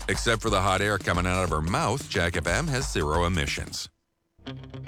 Except for the hot air coming out of her mouth, Jack FM has zero emissions.